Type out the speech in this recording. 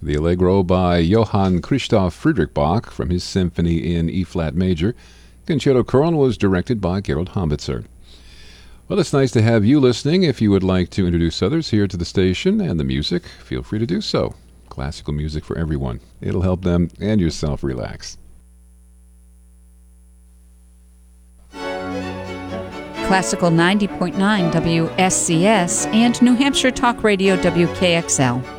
the Allegro by Johann Christoph Friedrich Bach from his Symphony in E-flat major. Concerto Köln was directed by Gerold Hombitzer. Well, it's nice to have you listening. If you would like to introduce others here to the station and the music, feel free to do so. Classical music for everyone. It'll help them and yourself relax. Classical 90.9 WSCS and New Hampshire Talk Radio WKXL.